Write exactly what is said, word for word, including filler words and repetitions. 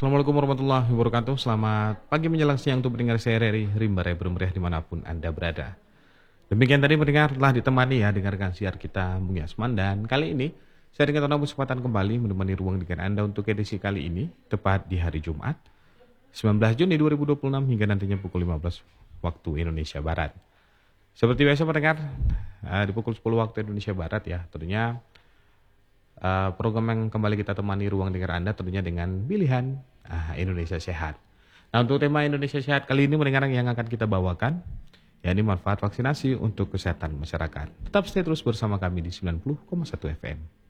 Assalamualaikum warahmatullahi wabarakatuh. Selamat pagi menjelang siang untuk pendengar saya Reri Rimba Rebro Meriah dimanapun Anda berada. Demikian tadi pendengar telah ditemani ya dengarkan siar kita Bung Yasman, dan kali ini saya dengan Tonang kesempatan kembali menemani ruang dengar Anda untuk edisi kali ini tepat di hari Jumat sembilan belas Juni dua ribu dua puluh enam hingga nantinya pukul lima belas waktu Indonesia Barat. Seperti biasa pendengar, eh, di pukul sepuluh waktu Indonesia Barat ya tentunya eh, program yang kembali kita temani ruang dengar Anda tentunya dengan pilihan ah, Indonesia Sehat. Nah, untuk tema Indonesia Sehat kali ini mendengar yang akan kita bawakan yakni manfaat vaksinasi untuk kesehatan masyarakat. Tetap stay terus bersama kami di sembilan puluh koma satu F M.